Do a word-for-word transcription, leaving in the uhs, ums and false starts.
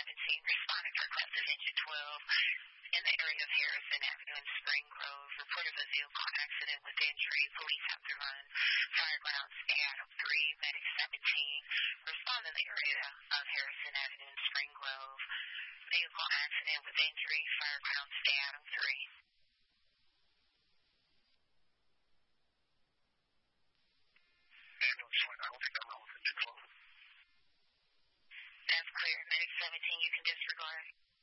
seventeen, responding for class division twelve in the area of Harrison Avenue and Spring Grove. Report of a vehicle accident with injury. Police have to run. Firegrounds Adam three, Medic seventeen. Respond in the area of Harrison Avenue and Spring Grove. Vehicle accident with injury. Firegrounds Adam three. Ambulance one, I don't think I'm relevant to close. That's clear. Medic seventeen, you can disregard.